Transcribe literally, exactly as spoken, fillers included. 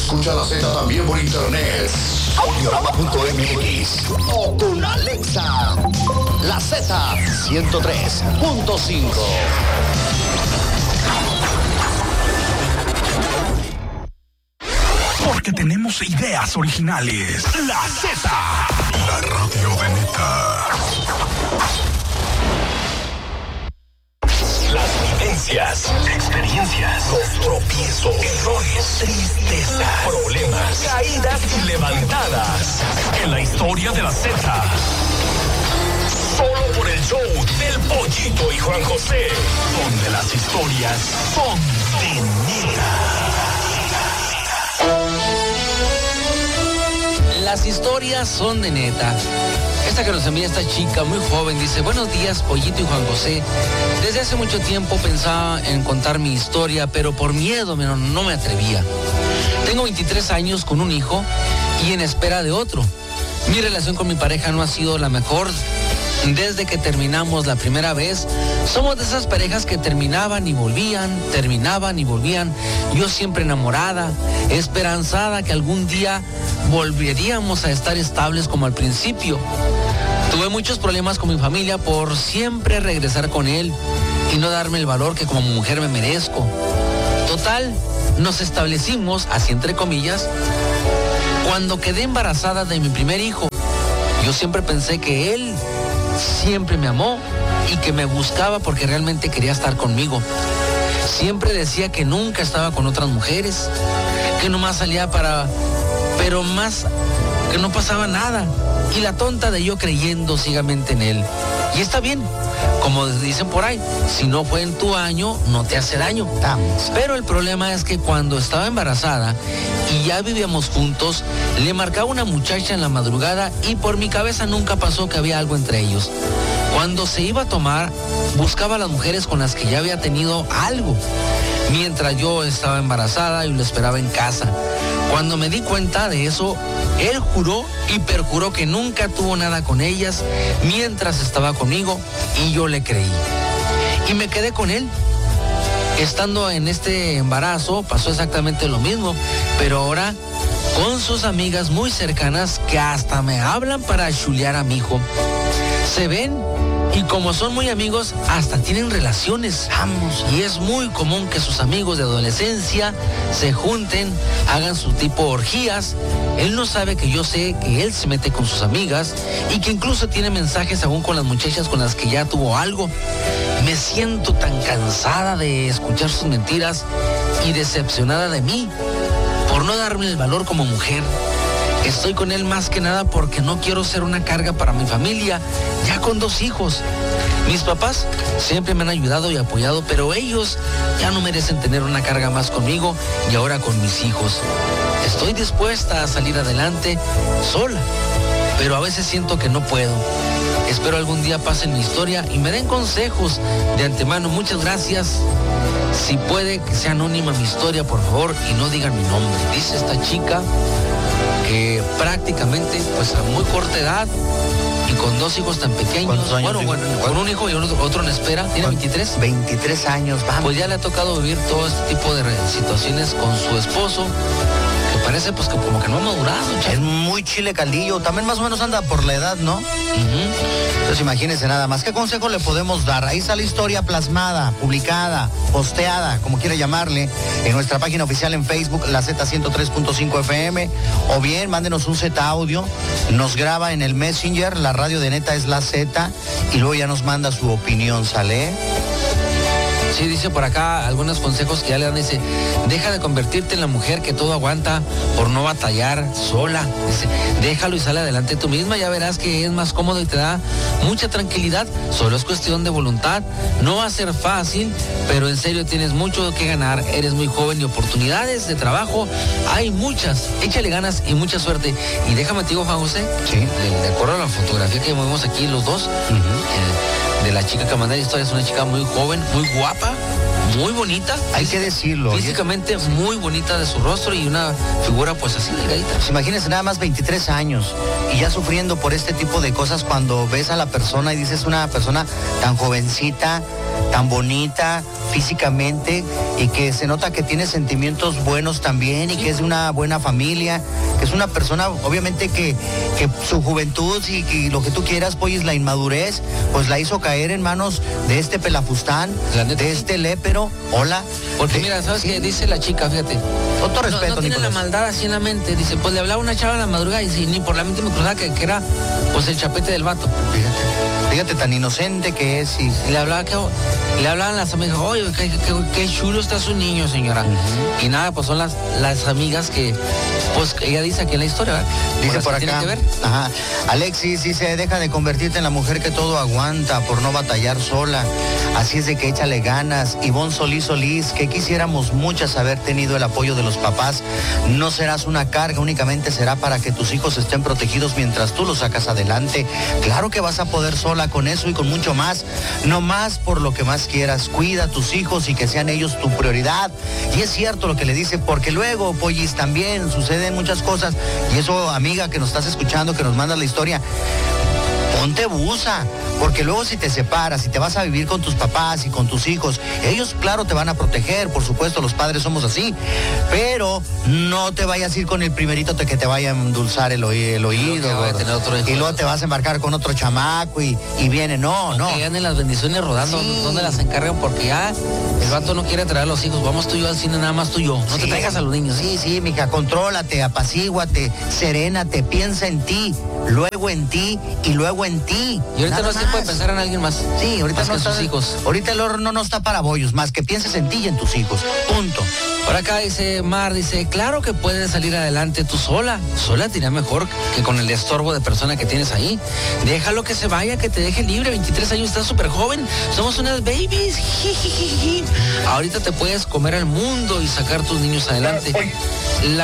Escucha la Z también por internet. Audiorama punto m x o con Alexa. La Z ciento tres punto cinco. Porque tenemos ideas originales. La Z. La radio de neta. Las vivencias, experiencias, los tropiezos, errores, tristezas, problemas, caídas y levantadas. En la historia de la Z. Solo por el show del Pollito y Juan José. Donde las historias son de neta. Las historias son de neta. Esta que nos envía esta chica muy joven dice: buenos días, Pollito y Juan José. Desde hace mucho tiempo pensaba en contar mi historia, pero por miedo no, no me atrevía. Tengo veintitrés años con un hijo y en espera de otro. Mi relación con mi pareja no ha sido la mejor desde que terminamos la primera vez. Somos de esas parejas que terminaban y volvían, terminaban y volvían. Yo siempre enamorada, esperanzada que algún día volveríamos a estar estables como al principio. Tuve muchos problemas con mi familia por siempre regresar con él y no darme el valor que como mujer me merezco. Total, nos establecimos, así entre comillas, cuando quedé embarazada de mi primer hijo. Yo siempre pensé que él siempre me amó y que me buscaba porque realmente quería estar conmigo. Siempre decía que nunca estaba con otras mujeres, que nomás salía para... pero más que no pasaba nada. Y la tonta de yo creyendo ciegamente en él. Y está bien, como dicen por ahí, si no fue en tu año, no te hace daño. Pero el problema es que cuando estaba embarazada y ya vivíamos juntos, le marcaba una muchacha en la madrugada y por mi cabeza nunca pasó que había algo entre ellos. Cuando se iba a tomar, buscaba a las mujeres con las que ya había tenido algo, mientras yo estaba embarazada y lo esperaba en casa. Cuando me di cuenta de eso, él juró y perjuró que nunca tuvo nada con ellas mientras estaba conmigo y yo le creí. Y me quedé con él. Estando en este embarazo pasó exactamente lo mismo, pero ahora con sus amigas muy cercanas que hasta me hablan para chulear a mi hijo. Se ven y como son muy amigos, hasta tienen relaciones. Vamos. Y es muy común que sus amigos de adolescencia se junten, hagan su tipo de orgías. Él no sabe que yo sé que él se mete con sus amigas y que incluso tiene mensajes aún con las muchachas con las que ya tuvo algo. Me siento tan cansada de escuchar sus mentiras y decepcionada de mí por no darme el valor como mujer. Estoy con él más que nada porque no quiero ser una carga para mi familia, ya con dos hijos. Mis papás siempre me han ayudado y apoyado, pero ellos ya no merecen tener una carga más conmigo y ahora con mis hijos. Estoy dispuesta a salir adelante sola, pero a veces siento que no puedo. Espero algún día pasen mi historia y me den consejos de antemano. Muchas gracias. Si puede que sea anónima mi historia, por favor, y no digan mi nombre. Dice esta chica que prácticamente, pues a muy corta edad y con dos hijos tan pequeños, bueno, bueno, con un hijo y otro, otro en espera, tiene veintitrés. veintitrés años, vamos. Pues ya le ha tocado vivir todo este tipo de situaciones con su esposo, que parece pues que como que no ha madurado. Chaval. Es muy chile caldillo, también más o menos anda por la edad, ¿no? Uh-huh. Entonces imagínense nada más. ¿Qué consejo le podemos dar? Ahí está la historia plasmada, publicada, posteada, como quiera llamarle, en nuestra página oficial en Facebook, la Z ciento tres punto cinco F M, o bien mándenos un Z audio, nos graba en el Messenger, la radio de neta es la Z, y luego ya nos manda su opinión, ¿sale? Sí, dice por acá algunos consejos que ya le dan. Dice, deja de convertirte en la mujer que todo aguanta por no batallar sola. Dice, déjalo y sale adelante tú misma, ya verás que es más cómodo y te da mucha tranquilidad. Solo es cuestión de voluntad. No va a ser fácil, pero en serio tienes mucho que ganar. Eres muy joven y oportunidades de trabajo hay muchas. Échale ganas y mucha suerte. Y déjame te digo, Juan José, sí, de, de acuerdo a la fotografía que movemos aquí los dos, uh-huh. eh, de la chica que mandé la historia, es una chica muy joven, muy guapa, muy bonita. Hay que decirlo. Físicamente muy bonita de su rostro y una figura pues así delgadita. Pues imagínense nada más veintitrés años y ya sufriendo por este tipo de cosas cuando ves a la persona y dices una persona tan jovencita, tan bonita físicamente y que se nota que tiene sentimientos buenos también y sí. que es de una buena familia, que es una persona obviamente que, que su juventud y, y lo que tú quieras, pues la inmadurez, pues la hizo caer en manos de este pelafustán, de este lépero. Hola. Porque de, mira, ¿sabes sí. qué dice la chica? Fíjate. Con todo respeto, no, no tiene Nicolás. la maldad así en la mente. Dice, pues le hablaba una chava en la madrugada y si ni por la mente me cruzaba que, que era pues el chapete del vato. Fíjate, fíjate tan inocente que es. Y, y le hablaba que le hablaban las amigas, oye, qué, qué, qué chulo está su niño, señora. Uh-huh. Y nada, pues son las, las amigas que, pues ella dice aquí en la historia, ¿verdad? Dice por acá. Tiene que ver. Ajá. Alexis dice, deja de convertirte en la mujer que todo aguanta por no batallar sola. Así es de que échale ganas. Ivonne Solís Solís, que quisiéramos muchas haber tenido el apoyo de los papás. No serás una carga, únicamente será para que tus hijos estén protegidos mientras tú los sacas adelante. Claro que vas a poder sola con eso y con mucho más. No más por lo que más quieras. Cuida a tus hijos y que sean ellos tu prioridad. Y es cierto lo que le dice, porque luego, Pollis, también suceden muchas cosas. Y eso, amiga, que nos estás escuchando, que nos mandas la historia, ponte busa, porque luego si te separas, si te vas a vivir con tus papás y con tus hijos, ellos claro te van a proteger, por supuesto, los padres somos así, pero no te vayas a ir con el primerito que te vaya a endulzar el, oí- el oído, y luego te vas a embarcar con otro chamaco y, y viene, no, no. Que ganen las bendiciones rodando, sí. ¿Dónde las encargan? Porque ya el vato no quiere traer a los hijos, vamos tú y yo al cine, nada más tú y yo, no sí. te traigas a los niños. Sí, sí, mija, contrólate, apacíguate, serénate, piensa en ti, luego en ti y luego en ti. Y ahorita no es tiempo de pensar en alguien más. Sí, ahorita más no que está, en sus hijos. Ahorita el horno no está para bollos, más que pienses en ti y en tus hijos. Punto. Por acá dice Mar, dice, claro que puedes salir adelante tú sola. Sola te irá mejor que con el estorbo de persona que tienes ahí. Déjalo que se vaya, que te deje libre. veintitrés años, estás súper joven. Somos unas babies. Ahorita te puedes comer al mundo y sacar tus niños adelante. La